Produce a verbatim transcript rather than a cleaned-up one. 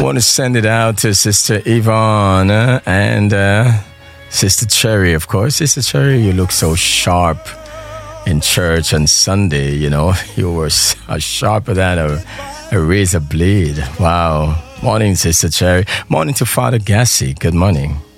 Want to send it out to Sister Yvonne uh, and uh, Sister Cherry, of course. Sister Cherry, you look so sharp in church on Sunday, you know. You were so sharper than a, a razor blade. Wow. Morning, Sister Cherry. Morning to Father Gassi. Good morning.